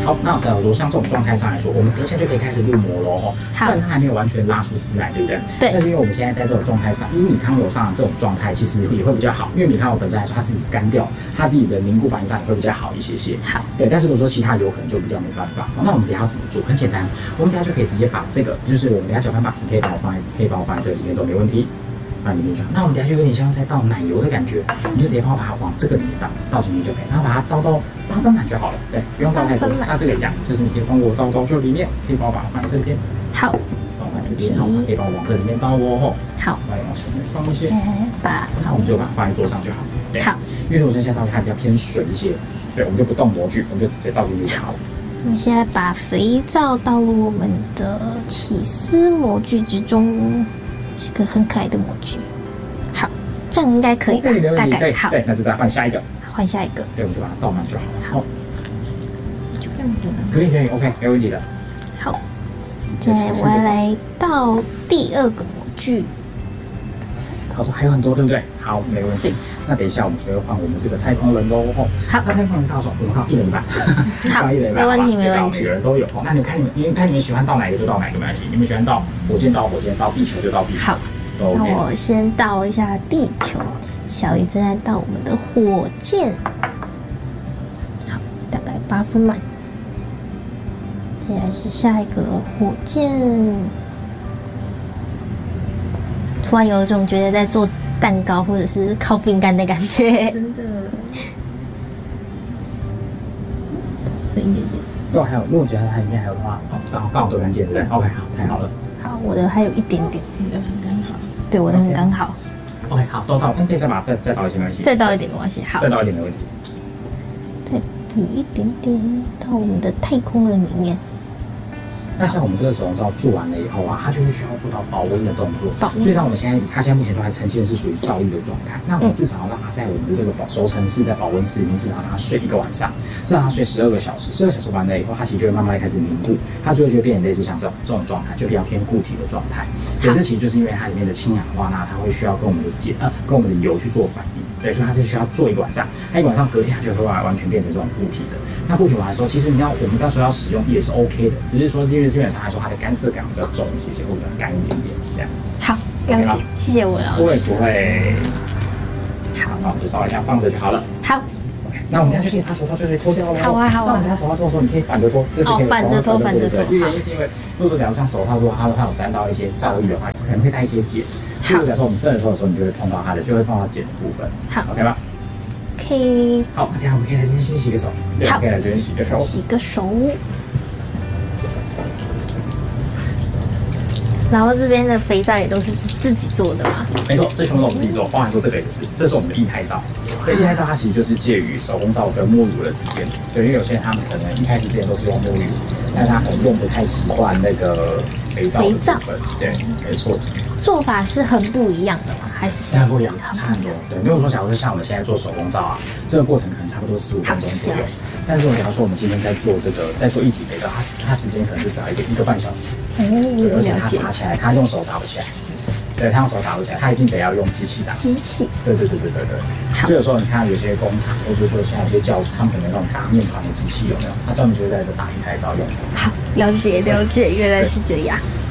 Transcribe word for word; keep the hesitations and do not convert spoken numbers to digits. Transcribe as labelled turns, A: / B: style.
A: 好，那假如说像这种状态上来说，我们等一下就可以开始入模喽哦。虽然它还没有完全拉出丝来，对不对？
B: 对。
A: 但是因为我们现在在这种状态上，以米糠油上这种状态，其实也会比较好，因为米糠油本身来说，它自己干掉，它自己的凝固反应上也会比较好一些些。
B: 好。
A: 对，但是如果说其他油可能就比较没办法。好，那我们等一下怎么做？很简单，我们等一下就可以直接把这个，就是我们等一下搅拌把，你可以把我放在，可以把我放在这个里面都没问题。放在里面就好。那我们等一下就有点像是在倒奶油的感觉，你就直接帮我把它往这个里面倒，倒进去就可以，然后把它倒到八分满就好了。对，不用倒太多。那这个一样，就是你可以帮我倒到这里面，可以帮我把它放在这边。
B: 好，
A: 放在这边，然后可以帮我往这里面倒哦。
B: 好，
A: 来往前面放一些，
B: 把，
A: 那我们就把它放在桌上就好。对，
B: 好，
A: 因为如果现在倒它比较偏水一些，对，我们就不动模具，我们就直接倒进去就好了。
B: 我们现在把肥皂倒入我们的起司模具之中，是个很可爱的模具。好，这样应该可以吧？大概好。
A: 对，那就再换下一个。
B: 换下一个。
A: 对，我们就把它倒满就好了。
B: 好，
C: 就这样子。
A: 可以可以 ，OK， 没问题的。
B: 好，接下来我要来倒第二个模具。
A: 好，还有很多，对不对？好，没问题。那等一下我们就会换我们这个太空人喽。好，那太空人到时候我们到一人一半。
B: 好，没问题，没问题。
A: 每个人都有。那你们看你们，你们看你们喜欢倒哪个就倒哪个没关系。你们喜欢倒火箭倒火箭，倒地球就倒地球。
B: 好，
A: 都 OK。
B: 那我先倒一下地球，小姨正在倒我们的火箭。好，大概八分满。接下来是下一个火箭。突然有一种觉得在做蛋糕或者是烤饼干的感觉，
C: 真的。省一点点。
A: 对，还有，如果觉得它里面还有的话，哦，刚刚好都干净，对不对 ？OK， 好，太好了。
B: 好，我的还有一点点，
C: 你的很刚好。
B: 对，我的很刚好。
A: OK， 好，都倒，那可以再把再再倒一些没关系。
B: 再倒一点没关系，好。
A: 再倒一点没问题。
B: 再补一点点到我们的太空人里面。
A: 那像我们这个手工皂做完了以后啊，它就会需要做到保温的动作。所以，让我们现在，它现在目前都还呈现是属于造诣的状态。那我们至少要让它在我们的这个保熟成室，在保温室里面，至少让它睡一个晚上，至少它睡十二个小时。十二小时完了以后，它其实就会慢慢开始凝固，它最后就会变成类似像这种这种状态，就比较偏固体的状态。对，这其实就是因为它里面的氢氧化钠，它会需要跟我们的碱呃跟我们的油去做反应。对，所以它是需要做一个晚上，它一个晚上隔天它就会完完全变成这种固体的。那固体完的时候，其实你要我们到时候要使用也是 OK 的，只是说因为基本上来说它的干涩感比较重一些些，或者干一点点这样子。
B: 好，了解，谢谢我老师。
A: 不会不会。好，那我们就稍微这样放着就好了。
B: 好。
A: OK， 那我们等下就可以把手套就可以脱掉了。
B: 好啊好啊。
A: 那我们等下手套脱的时候，你可以反着脱，就是可以
B: 反着脱反着脱。
A: 因为原因是因为如果说假如像手套，如果它它有沾到一些皂液的话，可能会带一些碱。所以假如说我们真的脱的时候，你就会碰到它的，就会碰到碱的部分。
B: 好
A: ，OK 吗？
B: 可以。
A: 好，那等下我们可以来这边先洗个手。
B: 好，
A: 可以来这边洗个手。
B: 洗个手。然后这边的肥皂也都是自己做的嘛？
A: 没错，这全部都我们自己做，包含说这个也是，这是我们的液态皂。对，液态皂它其实就是介于手工皂跟沐浴乳的之间。对，因为有些人他们可能一开始之前都是用沐浴乳，但他可能用不太习惯那个肥皂的部分。对，没错。
B: 做法是很不一样的吗？还是
A: 现在不一样，差很多。对，如果说假如说像我们现在做手工皂啊，这个过程可能差不多十五分钟左右。但是如果假如说我们今天在做这个，在做一体肥皂，它它时间可能至少一个一个半小时。
B: 哦，
A: 而且它
B: 了解。
A: 打起来，它用手打不起来。对，它用手打不起来，它一定得要用机器打。
B: 机器。
A: 对对对对对对。所以有时候你看有些工厂，或者说现在有些教室，他们可能那种打面团的机器有没有？它专门就是在这打液态皂用。
B: 好，了解了解，原来是这样。